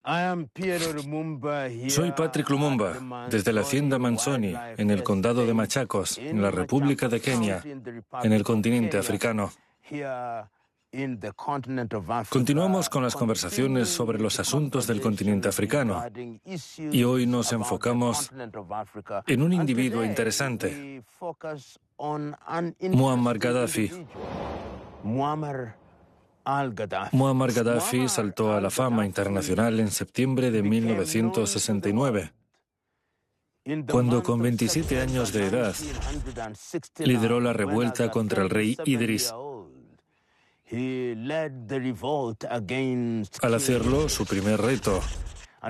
Soy Patrick Lumumba, desde la hacienda Manzoni, en el condado de Machakos, en la República de Kenia, en el continente africano. Continuamos con las conversaciones sobre los asuntos del continente africano y hoy nos enfocamos en un individuo interesante, Muammar Gaddafi. Muammar Gaddafi saltó a la fama internacional en septiembre de 1969, cuando con 27 años de edad lideró la revuelta contra el rey Idris. Al hacerlo, su primer reto